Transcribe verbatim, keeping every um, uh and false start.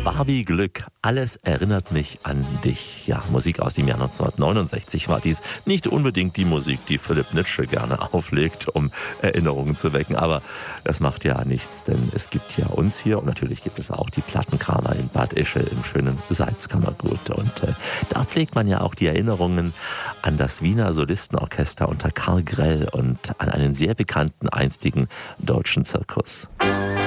Barbie Glück, alles erinnert mich an dich. Ja, Musik aus dem Jahr neunzehnhundertneunundsechzig war dies. Nicht unbedingt die Musik, die Philipp Nitsche gerne auflegt, um Erinnerungen zu wecken. Aber das macht ja nichts, denn es gibt ja uns hier und natürlich gibt es auch die Plattenkramer in Bad Ischl im schönen Salzkammergut. Und äh, da pflegt man ja auch die Erinnerungen an das Wiener Solistenorchester unter Karl Grell und an einen sehr bekannten einstigen deutschen Zirkus.